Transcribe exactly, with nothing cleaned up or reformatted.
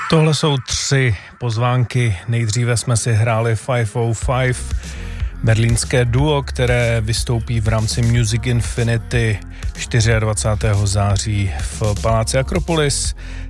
Tohle jsou tři pozvánky. Nejdříve jsme si hráli pět set pět, berlínské duo, které vystoupí v rámci Music Infinity dvacátého čtvrtého září v Paláci Akropolis.